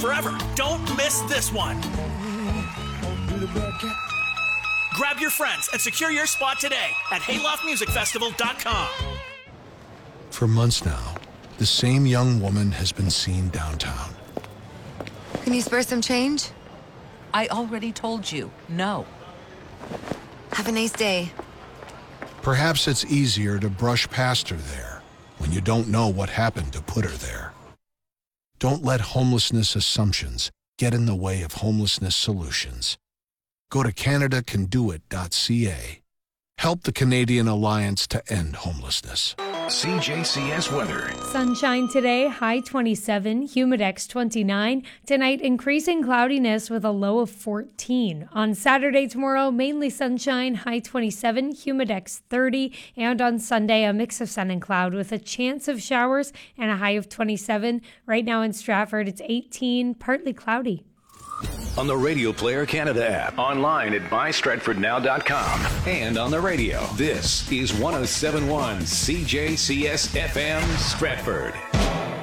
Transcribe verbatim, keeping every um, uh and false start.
forever. Don't miss this one. Grab your friends and secure your spot today at hayloft music festival dot com. For months now, the same young woman has been seen downtown. Can you spare some change? I already told you, no. Have a nice day. Perhaps it's easier to brush past her there when you don't know what happened to put her there. Don't let homelessness assumptions get in the way of homelessness solutions. Go to Canada Can Do It dot C A. Help the Canadian Alliance to End Homelessness. C J C S weather. Sunshine today, high twenty-seven, humidex twenty-nine. Tonight, increasing cloudiness with a low of fourteen. On Saturday tomorrow, mainly sunshine, high twenty-seven, humidex thirty. And on Sunday, a mix of sun and cloud with a chance of showers and a high of twenty-seven. Right now in Stratford, it's eighteen, partly cloudy. On the Radio Player Canada app, online at my stratford now dot com, and on the radio. This is one oh seven point one C J C S F M Stratford.